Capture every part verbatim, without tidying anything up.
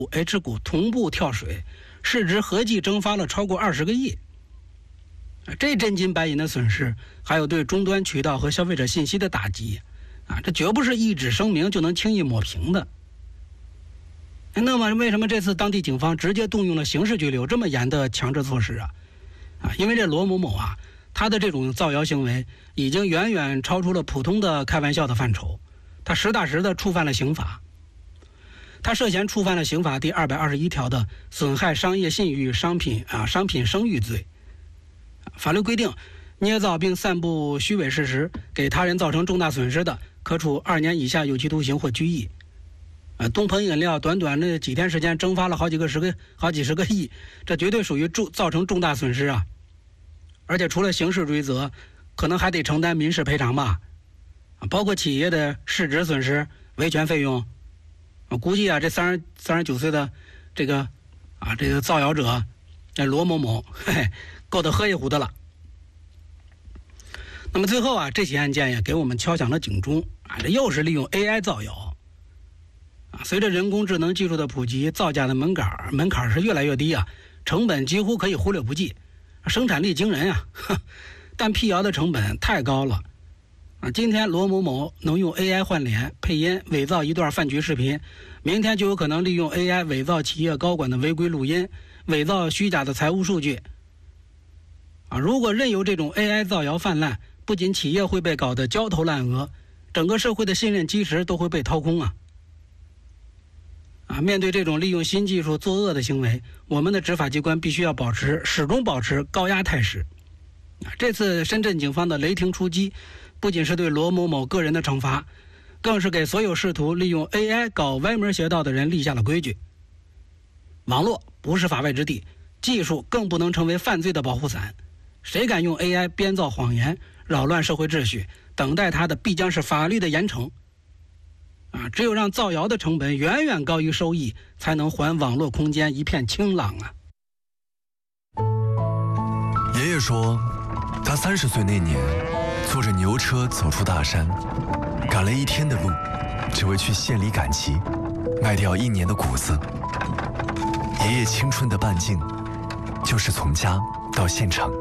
H 股同步跳水，市值合计蒸发了超过二十个亿。这真金白银的损失，还有对终端渠道和消费者信息的打击啊，这绝不是一纸声明就能轻易抹平的。那么为什么这次当地警方直接动用了刑事拘留这么严的强制措施啊？啊，因为这罗某某啊，他的这种造谣行为已经远远超出了普通的开玩笑的范畴，他实打实的触犯了刑法。他涉嫌触犯了刑法第二百二十一条的损害商业信誉、商品啊商品声誉罪。法律规定，捏造并散布虚伪事实，给他人造成重大损失的，可处二年以下有期徒刑或拘役。呃，东鹏饮料短短的几天时间蒸发了好几个十个好几十个亿，这绝对属于重造成重大损失啊！而且除了刑事追责，可能还得承担民事赔偿吧，包括企业的市值损失、维权费用。我估计啊，这三十三十九岁的这个啊这个造谣者，这罗某某，嘿嘿，够得喝一壶的了。那么最后啊，这起案件也给我们敲响了警钟啊，这又是利用 A I 造谣啊。随着人工智能技术的普及，造假的门槛门槛是越来越低啊，成本几乎可以忽略不计，生产力惊人啊，但辟谣的成本太高了。啊，今天罗某某能用 A I 换脸、配音、伪造一段饭局视频，明天就有可能利用 A I 伪造企业高管的违规录音，伪造虚假的财务数据。啊，如果任由这种 A I 造谣泛滥，不仅企业会被搞得焦头烂额，整个社会的信任基石都会被掏空啊！啊，面对这种利用新技术作恶的行为，我们的执法机关必须要保持始终保持高压态势。啊，这次深圳警方的雷霆出击，不仅是对罗某某个人的惩罚，更是给所有试图利用 A I 搞歪门邪道的人立下了规矩。网络不是法外之地，技术更不能成为犯罪的保护伞。谁敢用 A I 编造谎言，扰乱社会秩序，等待他的必将是法律的严惩。啊，只有让造谣的成本远远高于收益，才能还网络空间一片清朗啊！ 爷爷说，他三十岁那年，坐着牛车走出大山，赶了一天的路，只为去县里赶集，卖掉一年的谷子。爷爷青春的半径，就是从家到县城。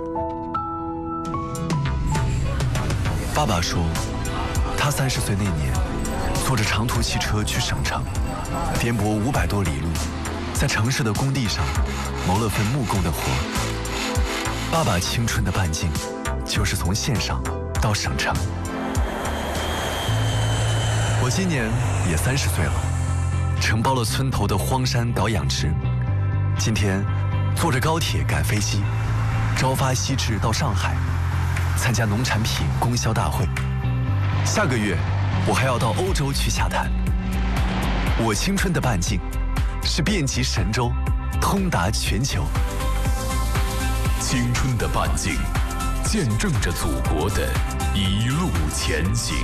爸爸说，他三十岁那年，坐着长途汽车去省城，颠簸五百多里路，在城市的工地上谋了份木工的活。爸爸青春的半径，就是从县上到省城。我今年也三十岁了，承包了村头的荒山搞养殖。今天坐着高铁赶飞机，朝发夕至到上海，参加农产品供销大会。下个月我还要到欧洲去洽谈。我青春的半径是遍及神州，通达全球。 青春的半径，见证着祖国的一路前行。